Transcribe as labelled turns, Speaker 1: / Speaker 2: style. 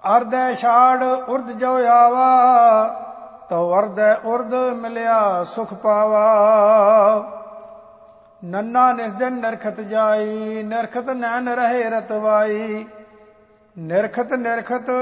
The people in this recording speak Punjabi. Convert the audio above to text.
Speaker 1: ਅਰਦੈ ਛਾੜ ਉਰਦ ਜੋ ਆਵਾ, ਤਉ ਅਰਦੈ ਉਰਦ ਮਿਲਿਆ ਸੁਖ ਪਾਵਾ। ਨੰਨਾ ਨਿਸ ਦਿਨ ਨਿਰਖਤ ਜਾਈ, ਨਿਰਖਤ ਨੈਣ ਰਹੇ ਰਤਵਾਈ। ਨਿਰਖਤ ਨਿਰਖਤ